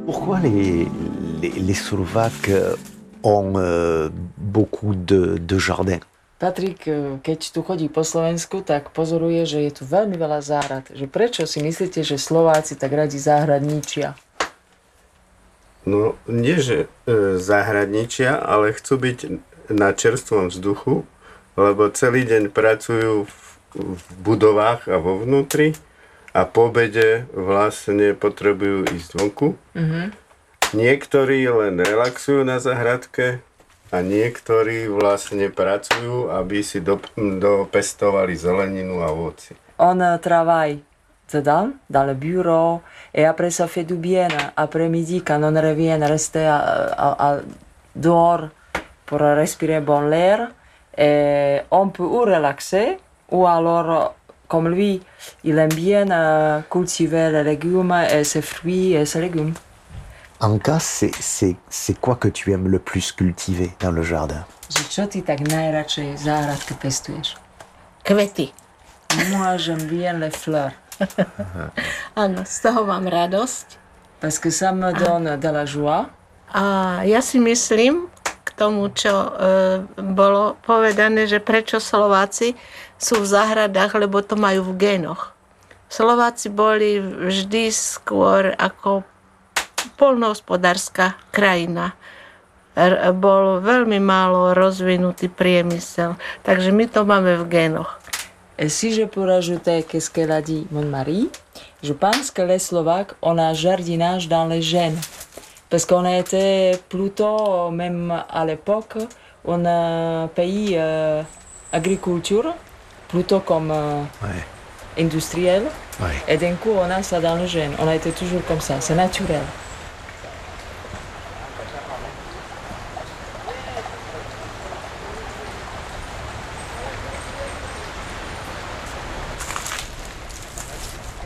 Pourquoi les Slovaques ont beaucoup de jardins? Patrik, keď tu chodí po Slovensku, tak pozoruje, že je tu veľmi veľa záhrad. Že prečo si myslíte, že Slováci tak radi záhradničia? No, nie že záhradničia, ale chcú byť na čerstvom vzduchu, lebo celý deň pracujú v budovách a vo vnútri a po obede vlastne potrebujú ísť vonku. Mm-hmm. Niektorí len relaxujú na záhradke a niektorí vlastne pracujú, aby si dopestovali zeleninu a ovocie. On travaille dedans, dans le bureau, et après ça fait du bien. Après-midi, quand on revient, rester dehors pour respirer bon l'air, et on peut ou relaxer, ou alors, comme lui, il aime bien cultiver les légumes et ses fruits et ses légumes. Anka, c'est quoi que tu aimes le plus cultiver dans le jardin? Že čo ty tak najradšej v záhradke pestuješ? Kvety. Moi, j'aime bien les fleurs. Áno, z toho mám radosť. Parce que ça me donne de la joie. A ja si myslím, k tomu, čo bolo povedané, že prečo Slováci sú v záhradách, lebo to majú v génoch. Slováci boli vždy skôr ako poľnohospodárska krajina. Bol veľmi málo rozvinutý priemysel, takže my to máme v génoch. Et si je peux rajouter qu'est-ce qu'elle a dit mon mari, je pense que les Slovaques ont un jardinage dans les gènes. Parce qu'on a été plutôt, même à l'époque, un pays agriculture, plutôt comme industriel. Ouais. Et d'un coup, on a ça dans le gène. On a été toujours comme ça, c'est naturel.